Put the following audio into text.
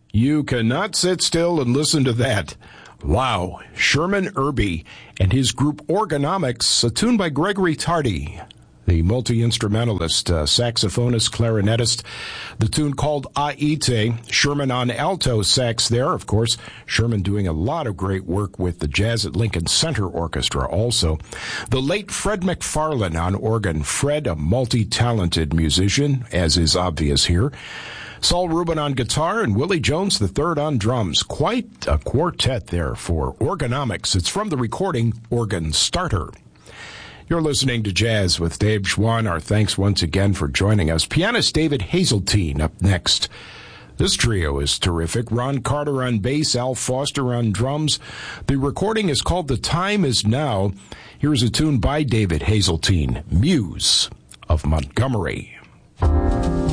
You cannot sit still and listen to that. Wow, Sherman Irby and his group Orgonomics, a tune by Gregory Tardy, the multi-instrumentalist, saxophonist, clarinetist. The tune called Aite, Sherman on alto sax there. Of course, Sherman doing a lot of great work with the Jazz at Lincoln Center Orchestra also. The late Fred McFarlane on organ. Fred, a multi-talented musician, as is obvious here. Saul Rubin on guitar and Willie Jones III on drums. Quite a quartet there for Orgonomics. It's from the recording Organ Starter. You're listening to Jazz with Dave Schwann. Our thanks once again for joining us. Pianist David Hazeltine up next. This trio is terrific. Ron Carter on bass, Al Foster on drums. The recording is called The Time Is Now. Here's a tune by David Hazeltine, Muse of Montgomery.